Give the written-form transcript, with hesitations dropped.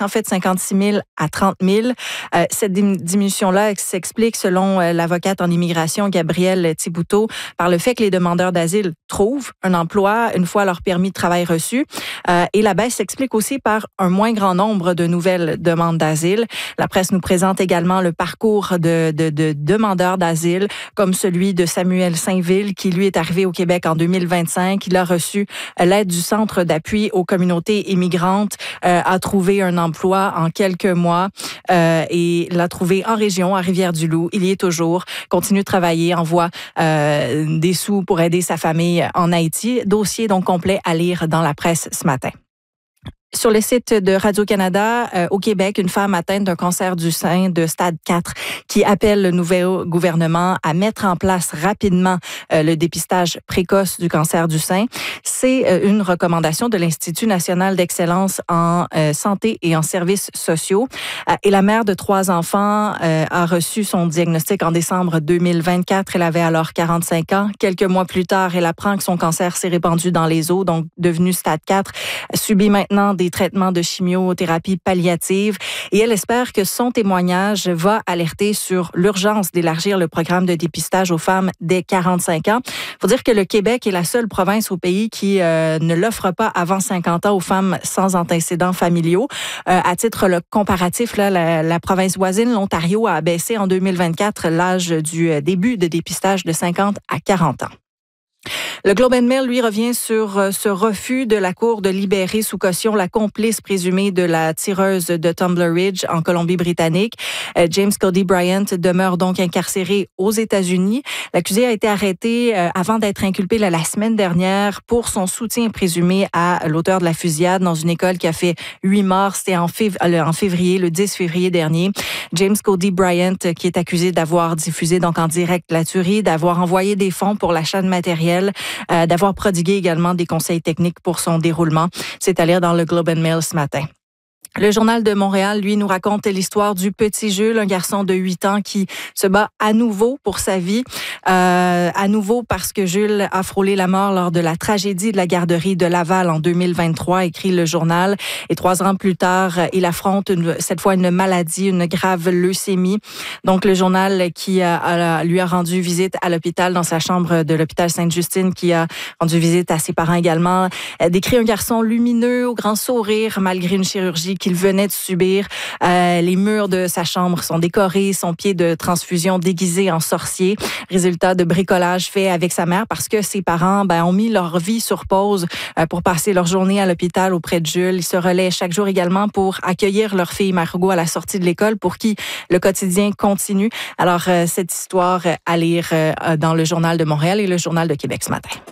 passé en fait 56 000 à 30 000. Cette diminution-là s'explique, selon l'avocate en immigration Gabrielle Thibouteau, par le fait que les demandeurs d'asile trouvent un emploi une fois leur permis de travail reçu. Et la baisse s'explique aussi par un moins grand nombre de nouvelles demandes d'asile. La presse nous présente également le parcours de demandeurs d'asile, comme celui de Samuel Saint-Ville, qui lui est arrivé au Québec en 2025. Il a reçu l'aide du Centre d'appui aux communautés immigrantes, a trouvé un emploi en quelques mois et l'a trouvé en région, à Rivière-du-Loup. Il y est toujours, continue de travailler, envoie des sous pour aider sa famille en Haïti. Dossier donc complet à lire dans la presse ce matin. Sur le site de Radio-Canada, au Québec, une femme atteinte d'un cancer du sein de stade 4 qui appelle le nouveau gouvernement à mettre en place rapidement le dépistage précoce du cancer du sein. C'est une recommandation de l'Institut national d'excellence en santé et en services sociaux. Et la mère de 3 enfants a reçu son diagnostic en décembre 2024. Elle avait alors 45 ans. Quelques mois plus tard, elle apprend que son cancer s'est répandu dans les os, donc devenu stade 4, subit maintenant des traitements de chimiothérapie palliative et elle espère que son témoignage va alerter sur l'urgence d'élargir le programme de dépistage aux femmes dès 45 ans. Il faut dire que le Québec est la seule province au pays qui ne l'offre pas avant 50 ans aux femmes sans antécédents familiaux. À titre comparatif, là, la province voisine, l'Ontario, a abaissé en 2024 l'âge du début de dépistage de 50 à 40 ans. Le Globe and Mail, lui, revient sur ce refus de la Cour de libérer sous caution la complice présumée de la tireuse de Tumbler Ridge en Colombie-Britannique. James Cody Bryant demeure donc incarcéré aux États-Unis. L'accusé a été arrêté avant d'être inculpé la semaine dernière pour son soutien présumé à l'auteur de la fusillade dans une école qui a fait 8 morts. C'était en février, le 10 février dernier. James Cody Bryant, qui est accusé d'avoir diffusé donc en direct la tuerie, d'avoir envoyé des fonds pour l'achat de matériel, d'avoir prodigué également des conseils techniques pour son déroulement. C'est à lire dans le Globe and Mail ce matin. Le Journal de Montréal, lui, nous raconte l'histoire du petit Jules, un garçon de 8 ans qui se bat à nouveau pour sa vie. À nouveau parce que Jules a frôlé la mort lors de la tragédie de la garderie de Laval en 2023, écrit le journal. Et 3 ans plus tard, il affronte cette fois une maladie, une grave leucémie. Donc, le journal qui lui a rendu visite à l'hôpital, dans sa chambre de l'hôpital Sainte-Justine, qui a rendu visite à ses parents également, décrit un garçon lumineux, au grand sourire, malgré une chirurgie qu'il venait de subir. Les murs de sa chambre sont décorés, son pied de transfusion déguisé en sorcier. Résultat de bricolage fait avec sa mère parce que ses parents ont mis leur vie sur pause pour passer leur journée à l'hôpital auprès de Jules. Ils se relaient chaque jour également pour accueillir leur fille Margot à la sortie de l'école pour qui le quotidien continue. Alors, cette histoire à lire dans le Journal de Montréal et le Journal de Québec ce matin.